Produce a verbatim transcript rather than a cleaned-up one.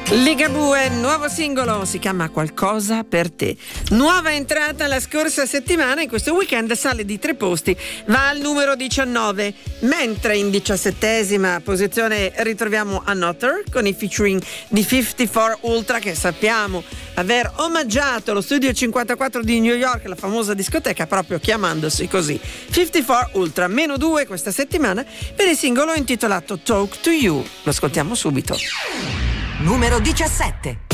Ligabue, nuovo singolo, si chiama Qualcosa per te. Nuova entrata la scorsa settimana, in questo weekend sale di tre posti, va al numero diciannove, mentre in diciassettesima posizione ritroviamo Another con i featuring di cinquantaquattro Ultra, che sappiamo aver omaggiato lo Studio cinquantaquattro di New York, la famosa discoteca, proprio chiamandosi così. cinquantaquattro Ultra, meno due questa settimana per il singolo intitolato Talk to You. Lo ascoltiamo subito. Numero diciassette.